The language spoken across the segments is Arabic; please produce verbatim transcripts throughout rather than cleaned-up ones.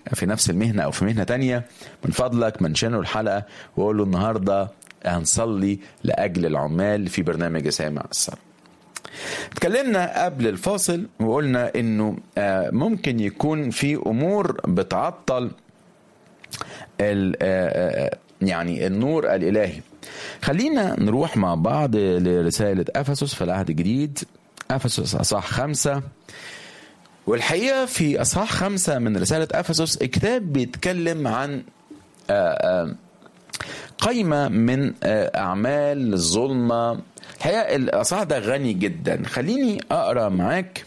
في نفس المهنة أو في مهنة تانية، من فضلك منشنوا الحلقة وقولوا النهاردة هنصلي لأجل العمال في برنامج سامع الصلاة. اتكلمنا قبل الفاصل وقلنا إنه ممكن يكون في أمور بتعطل يعني النور الإلهي. خلينا نروح مع بعض لرسالة أفسس في العهد الجديد، أفسس أصحاح خمسة. والحقيقة في أصحاح خمسة من رسالة أفسس الكتاب بيتكلم عن قائمة من أعمال الظلمة. الحقيقة الأصحاح ده غني جدا. خليني أقرأ معاك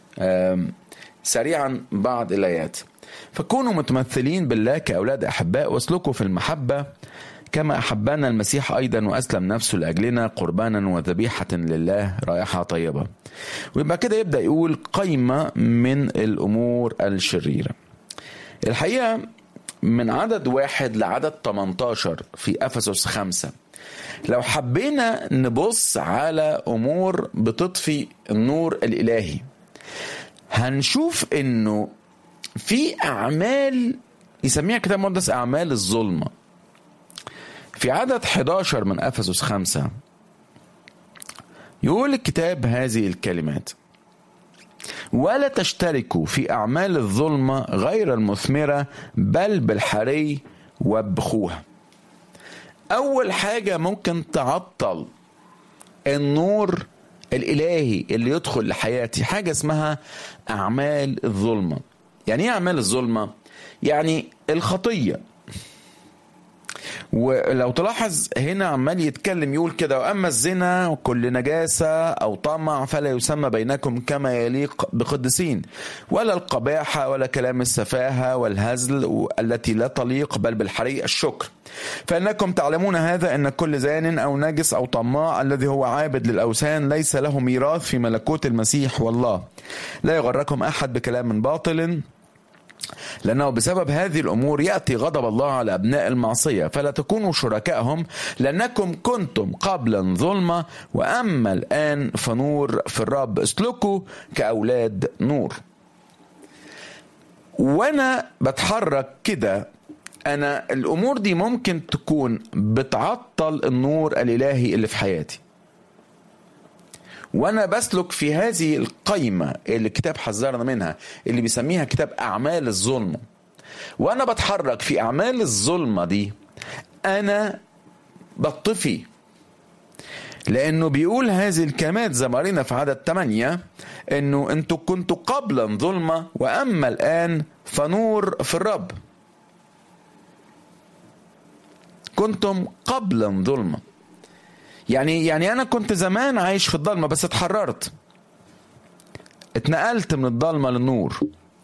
سريعا بعض الآيات. فكونوا متمثلين بالله كأولاد أحباء واسلكوا في المحبة كما أحبنا المسيح أيضا وأسلم نفسه لأجلنا قربانا وذبيحة لله رائحة طيبة. ويبقى كده يبدأ يقول قائمة من الأمور الشريرة. الحقيقة من عدد واحد لعدد ثمانية عشر في أفسس خمسة لو حبينا نبص على أمور بتطفي النور الإلهي هنشوف إنه في أعمال يسميها كتاب مقدس أعمال الظلمة. في عدد أحد عشر من أفسس خمسة يقول الكتاب هذه الكلمات: ولا تشتركوا في أعمال الظلمة غير المثمرة بل بالحري وابخوها. أول حاجة ممكن تعطل النور الإلهي اللي يدخل لحياتي حاجة اسمها أعمال الظلمة. يعني ايه أعمال الظلمة؟ يعني الخطية. ولو تلاحظ هنا عمال يتكلم يقول كده: وأما الزنا وكل نجاسة أو طمع فلا يسمى بينكم كما يليق بقدسين، ولا القباحة ولا كلام السفاهة والهزل التي لا تليق بل بالحري الشكر. فإنكم تعلمون هذا أن كل زان أو نجس أو طماع الذي هو عابد للأوثان ليس له ميراث في ملكوت المسيح والله. لا يغركم أحد بكلام باطل، لأنه بسبب هذه الأمور يأتي غضب الله على أبناء المعصية، فلا تكونوا شركائهم، لأنكم كنتم قبلا ظلمة وأما الآن فنور في الرب، اسلكوا كأولاد نور. وأنا بتحرك كده أنا الأمور دي ممكن تكون بتعطل النور الإلهي اللي في حياتي، وانا بسلك في هذه القائمة اللي الكتاب حذرنا منها اللي بيسميها كتاب اعمال الظلمة. وانا بتحرك في اعمال الظلمة دي انا بطفي، لانه بيقول هذه الكلمات زي ما قرينا في عدد ثمانية انه انتوا كنتوا قبلا ظلمة واما الان فنور في الرب. كنتم قبلا ظلمة يعني يعني أنا كنت زمان عايش في الضلمة بس اتحررت، اتنقلت من الضلمة للنور،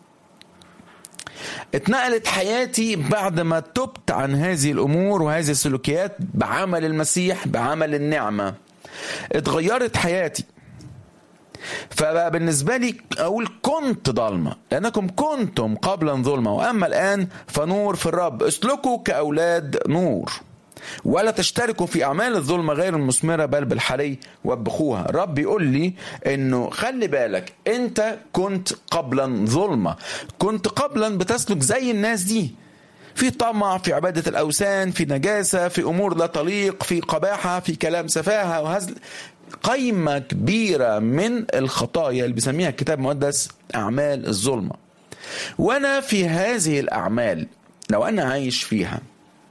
اتنقلت حياتي بعد ما تبت عن هذه الأمور وهذه السلوكيات بعمل المسيح بعمل النعمة. اتغيرت حياتي، فبقى بالنسبة لي أقول كنت ضلمة لأنكم كنتم قبلا ظلمة وأما الآن فنور في الرب، اسلكوا كأولاد نور ولا تشتركوا في أعمال الظلمة غير المثمرة بل بالحري وابخوها. الرب يقول لي إنه خلي بالك أنت كنت قبلا ظلمة، كنت قبلا بتسلك زي الناس دي، في طمع، في عبادة الأوثان، في نجاسة، في أمور لا تليق، في قباحة، في كلام سفاهة وهزل، قيمة كبيرة من الخطايا اللي بيسميها الكتاب المقدس أعمال الظلمة. وأنا في هذه الأعمال لو أنا عايش فيها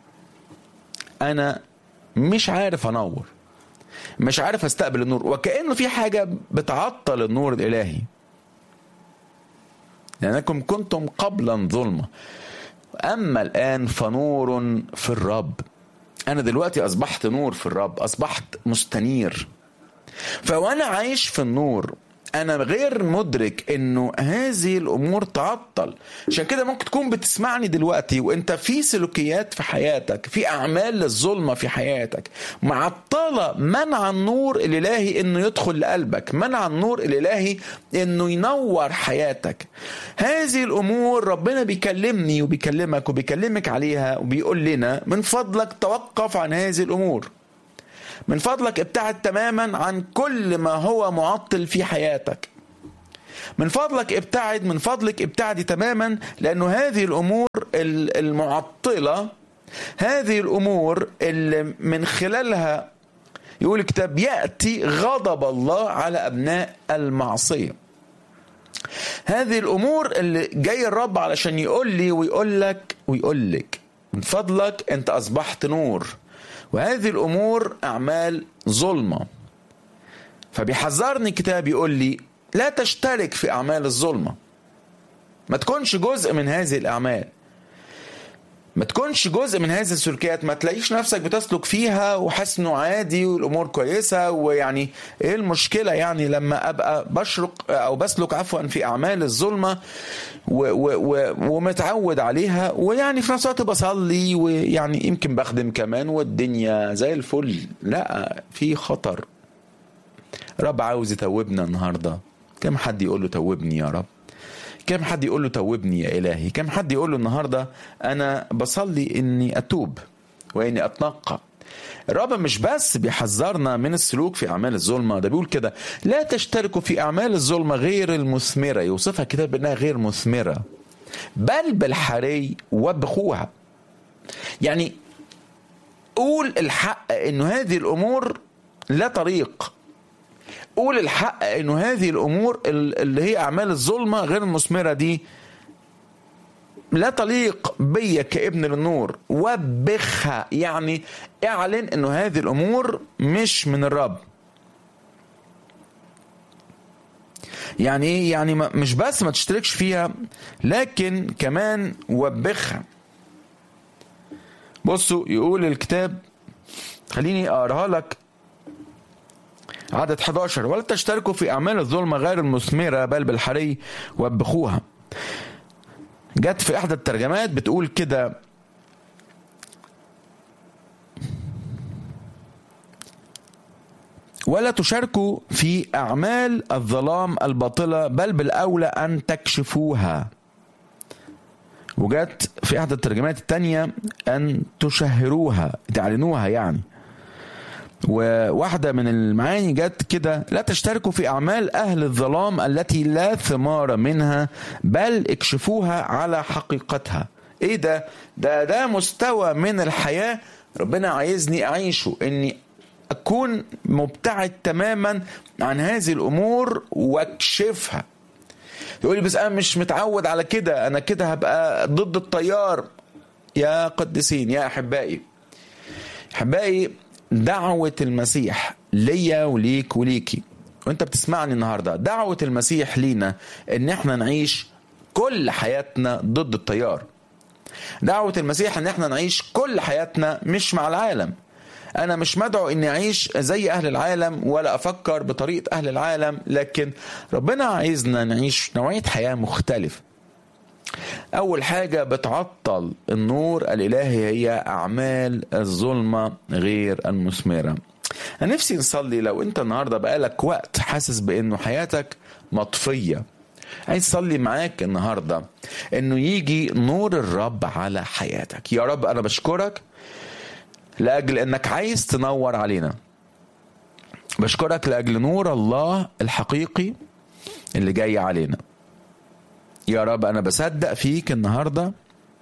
أنا مش عارف أنور، مش عارف أستقبل النور، وكأنه في حاجة بتعطل النور الإلهي. لأنكم كنتم قبلا ظلمة أما الآن فنور في الرب. أنا دلوقتي أصبحت نور في الرب، أصبحت مستنير. فوأنا عايش في النور أنا غير مدرك إنه هذه الأمور تعطل. عشان كده ممكن تكون بتسمعني دلوقتي وإنت في سلوكيات في حياتك، في أعمال للظلمة في حياتك معطلة، منع النور الإلهي إنه يدخل لقلبك، منع النور الإلهي إنه ينور حياتك. هذه الأمور ربنا بيكلمني وبيكلمك وبيكلمك عليها وبيقول لنا من فضلك توقف عن هذه الأمور، من فضلك ابتعد تماما عن كل ما هو معطل في حياتك. من فضلك ابتعد، من فضلك ابتعدي تماما، لأنه هذه الأمور المعطلة، هذه الأمور اللي من خلالها يقول الكتاب يأتي غضب الله على أبناء المعصية. هذه الأمور اللي جاي الرب علشان يقول لي ويقول لك ويقول لك من فضلك أنت أصبحت نور، وهذه الأمور أعمال ظلمة. فبيحذرني الكتاب يقول لي لا تشترك في أعمال الظلمة، ما تكونش جزء من هذه الأعمال، ما تكونش جزء من هذه السلوكيات، ما تلاقيش نفسك بتسلك فيها وحاسس انه عادي والامور كويسه، ويعني ايه المشكله يعني لما ابقى بشرق او بسلك عفوا في اعمال الظلمه و و و ومتعود عليها، ويعني في نفس الوقت بصلي ويعني يمكن بخدم كمان والدنيا زي الفل. لا، في خطر. رب عاوز يتوبنا النهارده. كم حد يقول له توبني يا رب؟ كم حد يقول له توبني يا إلهي؟ كم حد يقول له النهاردة أنا بصلي إني أتوب وإني أتنقى؟ الرب مش بس بيحذرنا من السلوك في أعمال الظلمة، ده بيقول كده لا تشتركوا في أعمال الظلمة غير المثمرة، يوصفها الكتاب بأنها غير مثمرة، بل بالحري وبخوها. يعني قول الحق إنه هذه الأمور لا طريق، قول الحق انه هذه الامور اللي هي اعمال الظلمه غير المثمره دي لا تليق بيا كابن للنور، وبخها، يعني اعلن انه هذه الامور مش من الرب. يعني ايه؟ يعني مش بس ما تشتركش فيها لكن كمان وبخها. بصوا يقول الكتاب، خليني اقراها لك، عدد احد عشر: ولا تشتركوا في أعمال الظلمة غير المثمرة بل بالحري وبخوها. جت في إحدى الترجمات بتقول كده ولا تشاركوا في أعمال الظلام الباطلة بل بالأولى أن تكشفوها. وجت في إحدى الترجمات التانية أن تشهروها، تعلنوها يعني. وواحدة من المعاني جت كده لا تشتركوا في أعمال أهل الظلام التي لا ثمار منها بل اكشفوها على حقيقتها. ايه ده؟ ده ده مستوى من الحياة ربنا عايزني أعيشه، اني أكون مبتعد تماما عن هذه الأمور واكشفها. يقولي بس أنا مش متعود على كده، أنا كده هبقى ضد التيار. يا قدسين، يا أحبائي، أحبائي، دعوة المسيح ليا وليك وليكي وانت بتسمعني النهاردة، دعوة المسيح لينا ان احنا نعيش كل حياتنا ضد التيار. دعوة المسيح ان احنا نعيش كل حياتنا مش مع العالم. انا مش مدعو اني اعيش زي اهل العالم ولا افكر بطريقة اهل العالم، لكن ربنا عايزنا نعيش نوعية حياة مختلفة. أول حاجة بتعطل النور الإلهي هي أعمال الظلمة غير المثمرة. أنا نفسي نصلي، لو أنت النهاردة بقالك وقت حاسس بأنه حياتك مطفية، عايز صلي معاك النهاردة أنه يجي نور الرب على حياتك. يا رب أنا بشكرك لأجل أنك عايز تنور علينا، بشكرك لأجل نور الله الحقيقي اللي جاي علينا. يا رب أنا بصدق فيك النهاردة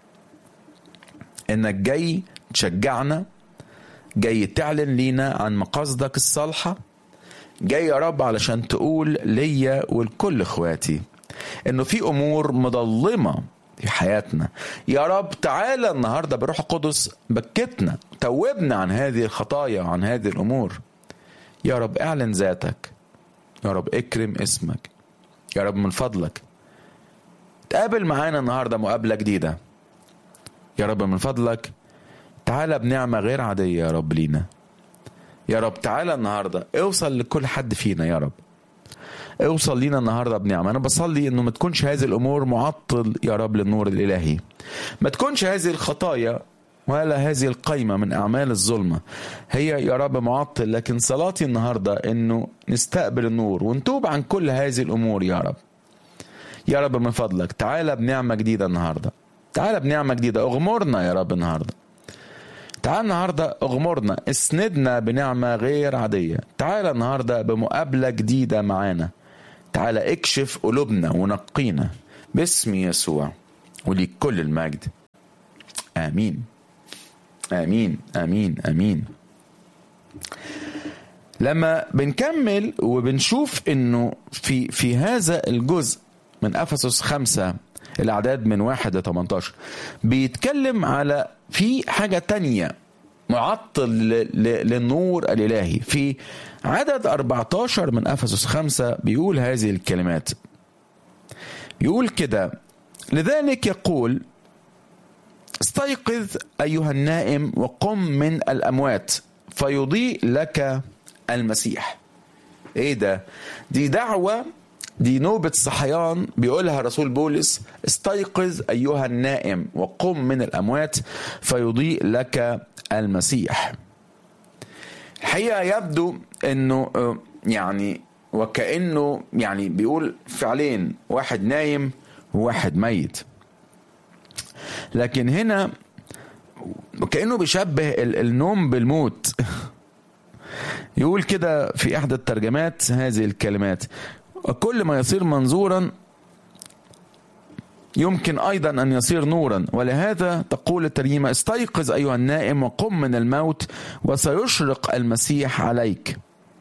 إنك جاي تشجعنا، جاي تعلن لينا عن مقاصدك الصالحة، جاي يا رب علشان تقول ليا ولكل اخواتي إنه في أمور مظلمة في حياتنا. يا رب تعالى النهاردة بروح القدس بكتنا، توبنا عن هذه الخطايا وعن هذه الأمور. يا رب اعلن ذاتك، يا رب اكرم اسمك، يا رب من فضلك تقابل معانا النهاردة مقابلة جديدة. يا رب من فضلك تعالى بنعمة غير عادية يا رب لينا. يا رب تعالى النهاردة اوصل لكل حد فينا، يا رب اوصل لينا النهاردة بنعمة. أنا بصلي أنه ما تكونش هذه الأمور معطل يا رب للنور الإلهي، ما تكونش هذه الخطايا ولا هذه القيمة من أعمال الظلمة هي يا رب معطل، لكن صلاتي النهاردة أنه نستقبل النور ونتوب عن كل هذه الأمور. يا رب يا رب من فضلك تعالى بنعمة جديدة النهاردة، تعالى بنعمة جديدة، اغمرنا يا رب النهاردة، تعالى النهاردة اغمرنا، اسندنا بنعمة غير عادية. تعالى النهاردة بمقابلة جديدة معانا، تعالى اكشف قلوبنا ونقينا باسم يسوع، وليك كل المجد. آمين آمين آمين آمين. لما بنكمل وبنشوف انه في في هذا الجزء من أفسس خمسة الأعداد من واحد لثمانية عشر بيتكلم على في حاجة تانية معطل للنور الإلهي. في عدد أربعة عشر من أفسس خمسة بيقول هذه الكلمات، يقول كده: لذلك يقول استيقظ أيها النائم وقم من الأموات فيضيء لك المسيح. ايه ده؟ دي دعوة، دي نوبة صحيان بيقولها رسول بولس: استيقظ أيها النائم وقم من الأموات فيضيء لك المسيح. الحقيقة يبدو أنه يعني وكأنه يعني بيقول فعلين، واحد نايم وواحد ميت، لكن هنا وكأنه بيشبه النوم بالموت. يقول كده في إحدى الترجمات هذه الكلمات: كل ما يصير منظورا يمكن أيضا أن يصير نورا، ولهذا تقول الترجمة: استيقظ أيها النائم وقم من الموت وسيشرق المسيح عليك.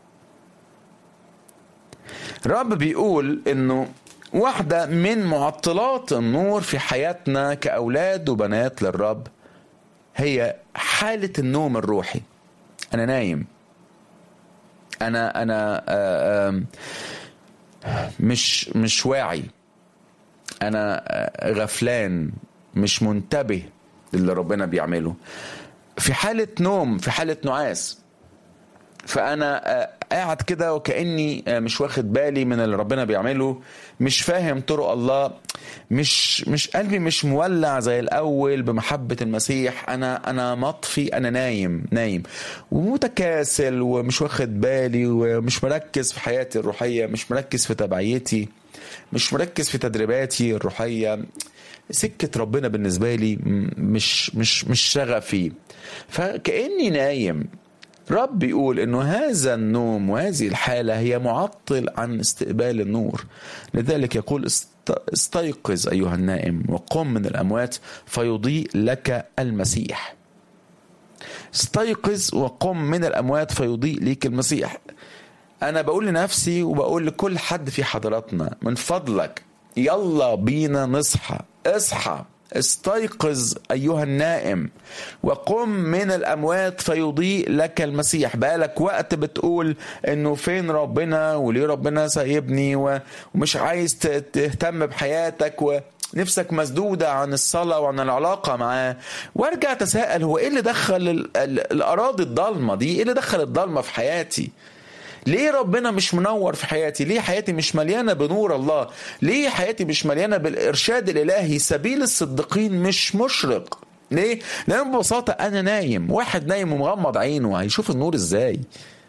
رب بيقول إنه واحدة من معطلات النور في حياتنا كأولاد وبنات للرب هي حالة النوم الروحي. أنا نايم، أنا أنا آآ آآ مش مش واعي، أنا غفلان، مش منتبه للي ربنا بيعمله، في حالة نوم، في حالة نعاس. فأنا قاعد كده وكأني مش واخد بالي من اللي ربنا بيعمله، مش فاهم طرق الله، مش مش قلبي مش مولع زي الأول بمحبة المسيح. أنا أنا مطفي، أنا نايم نايم ومتكاسل ومش واخد بالي ومش مركز في حياتي الروحية، مش مركز في تبعيتي، مش مركز في تدريباتي الروحية. سكة ربنا بالنسبة لي مش مش مش شغفي، فكأني نايم. رب يقول إنه هذا النوم وهذه الحالة هي معطل عن استقبال النور. لذلك يقول استيقظ أيها النائم وقم من الأموات فيضيء لك المسيح. استيقظ وقم من الأموات فيضيء لك المسيح. أنا بقول لنفسي وبقول لكل حد في حضراتنا: من فضلك يلا بينا نصحى، اصحى، استيقظ أيها النائم وقم من الأموات فيضيء لك المسيح. بقالك وقت بتقول إنه فين ربنا وليه ربنا سايبني ومش عايز تهتم بحياتك ونفسك مسدودة عن الصلاة وعن العلاقة معاه. وارجع تساءل: هو إيه اللي دخل الأراضي الضلمة دي؟ إيه اللي دخل الضلمة في حياتي؟ ليه ربنا مش منور في حياتي؟ ليه حياتي مش مليانة بنور الله؟ ليه حياتي مش مليانة بالإرشاد الإلهي؟ سبيل الصديقين مش مشرق. ليه؟ لأن ببساطة أنا نايم. واحد نايم ومغمض عينه هيشوف النور إزاي؟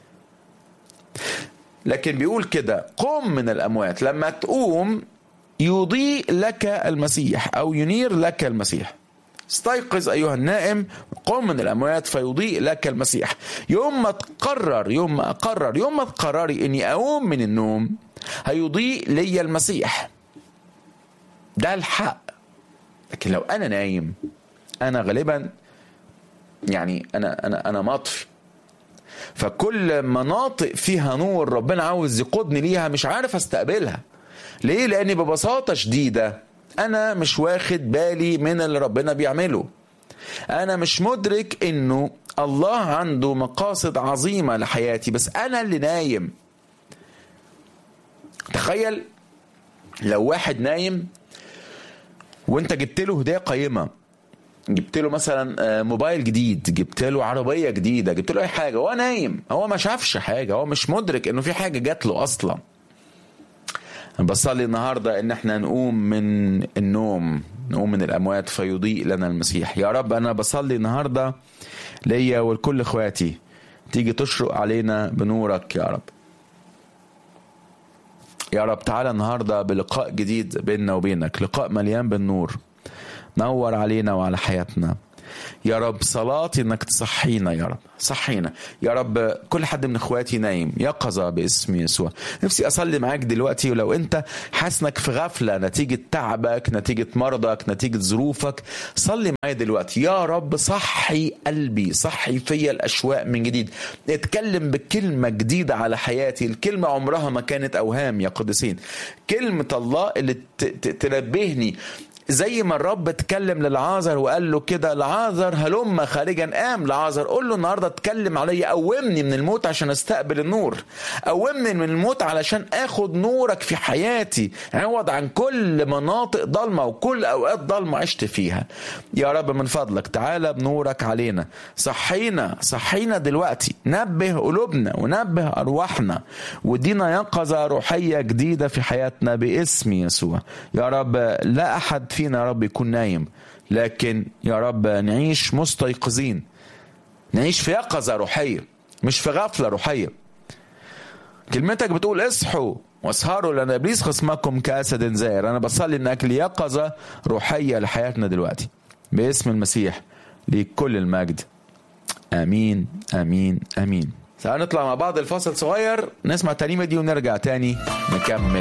لكن بيقول كده: قم من الأموات. لما تقوم يضيء لك المسيح أو ينير لك المسيح. استيقظ أيها النائم قم من الأموات فيضيء لك المسيح. يوم ما تقرر يوم ما أقرر يوم ما تقرري إني أقوم من النوم هيضيء لي المسيح. ده الحق. لكن لو أنا نايم أنا غالبا يعني أنا أنا أنا مطفي، فكل مناطق فيها نور ربنا عاوز يقودني ليها مش عارف أستقبلها. ليه؟ لأني ببساطة شديدة أنا مش واخد بالي من اللي ربنا بيعمله. أنا مش مدرك إنه الله عنده مقاصد عظيمة لحياتي، بس أنا اللي نايم. تخيل لو واحد نايم وانت جبت له هدية قيمة، جبت له مثلا موبايل جديد، جبت له عربية جديدة، جبت له أي حاجة، هو نايم، هو ما شافش حاجة، هو مش مدرك إنه في حاجة جات له أصلا. بصلي النهاردة ان احنا نقوم من النوم، نقوم من الاموات فيضيء لنا المسيح. يا رب انا بصلي النهاردة ليا ولكل اخواتي تيجي تشرق علينا بنورك يا رب. يا رب تعالى النهاردة بلقاء جديد بيننا وبينك، لقاء مليان بالنور. نور علينا وعلى حياتنا. يا رب صلاتي انك تصحينا يا رب، صحينا يا رب. كل حد من اخواتي نايم يقظة باسم يسوع. نفسي اصلي معاك دلوقتي، ولو انت حاسنك في غفلة نتيجة تعبك، نتيجة مرضك، نتيجة ظروفك، صلي معايا دلوقتي. يا رب صحي قلبي، صحي فيا الاشواق من جديد. اتكلم بكلمة جديدة على حياتي. الكلمة عمرها ما كانت اوهام يا قديسين. كلمة الله اللي تنبهني، زي ما الرب اتكلم للعازر وقال له كده العازر هلم خارجا، قام لعازر. قول له النهارده اتكلم عليا، قومني من الموت عشان استقبل النور، قومني من الموت علشان اخد نورك في حياتي، عوض عن كل مناطق ضلمه وكل اوقات ضلمه عشت فيها. يا رب من فضلك تعالى بنورك علينا، صحينا صحينا دلوقتي، نبه قلوبنا ونبه ارواحنا، ودينا يقظة روحيه جديده في حياتنا باسم يسوع. يا رب لا احد فينا يا رب يكون نايم، لكن يا رب نعيش مستيقظين، نعيش في يقظة روحية مش في غفلة روحية. كلمتك بتقول اصحوا واسهروا لأن إبليس خصمكم كأسد زائر. أنا بصلي من أجل يقظة روحية لحياتنا دلوقتي باسم المسيح، لكل المجد. آمين آمين آمين. سنطلع مع بعض الفاصل صغير، نسمع ترنيمة دي ونرجع تاني نكمل.